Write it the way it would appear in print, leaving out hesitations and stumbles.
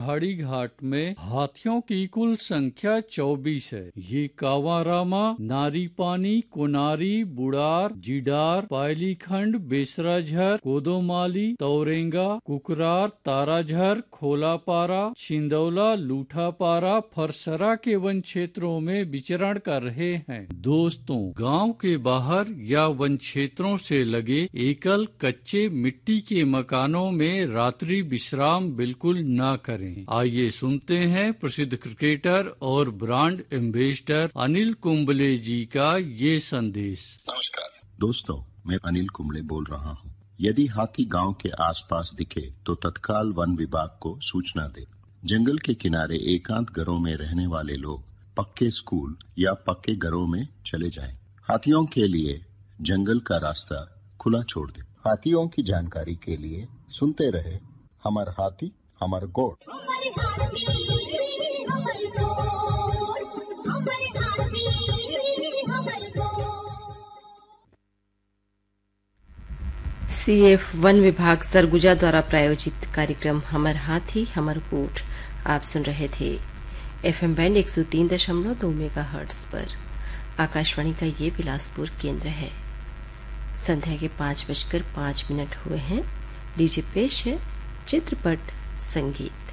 पहाड़ी घाट में हाथियों की कुल संख्या 24 है। ये कांवारामा, नारीपानी, कोनारी, बुड़ार, जिडार, पायलीखंड, बेसराझर, कोदोमाली, तौरेंगा, कुकरार, ताराझर, खोलापारा, छिंदौला, लूठापारा, फरसरा के वन क्षेत्रों में विचरण कर रहे हैं। दोस्तों, गांव के बाहर या वन क्षेत्रों से लगे एकल कच्चे मिट्टी के मकानों में रात्रि विश्राम बिल्कुल ना करें। आइए सुनते हैं प्रसिद्ध क्रिकेटर और ब्रांड एम्बेसडर अनिल कुंबले जी का ये संदेश। नमस्कार दोस्तों, मैं अनिल कुंबले बोल रहा हूँ। यदि हाथी गांव के आसपास दिखे तो तत्काल वन विभाग को सूचना दे। जंगल के किनारे एकांत घरों में रहने वाले लोग पक्के स्कूल या पक्के घरों में चले जाएं। हाथियों के लिए जंगल का रास्ता खुला छोड़ दे। हाथियों की जानकारी के लिए सुनते रहे हमर हाथी हमर गोड़। CF वन विभाग सरगुजा द्वारा प्रायोजित कार्यक्रम हमर हाथी हमर गोठ आप सुन रहे थे। FM बैंड 103.2 मेगाहर्ट्ज पर। आकाशवाणी का ये बिलासपुर केंद्र है। संध्या के 5:05 हुए हैं। लीजिए पेश है चित्रपट संगीत।